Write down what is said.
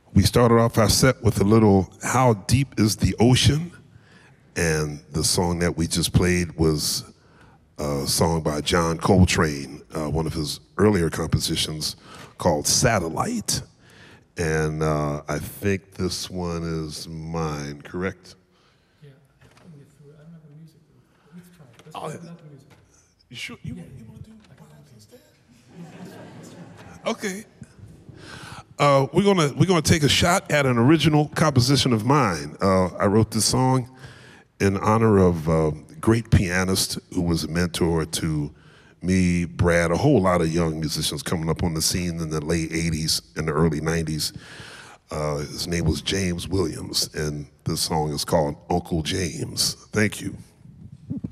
We started off our set with a little How Deep is the Ocean? And the song that we just played was a song by John Coltrane, one of his earlier compositions called Satellite. And I think this one is mine, correct? Yeah, let me get through it. I don't have the music. Let's try it. Let's try without the music. You sure? You want to do one instead? Okay. We're gonna take a shot at an original composition of mine. I wrote this song in honor of a great pianist who was a mentor to me, Brad, a whole lot of young musicians coming up on the scene in the late 80s and the early 90s. His name was James Williams, and this song is called Uncle James. Thank you.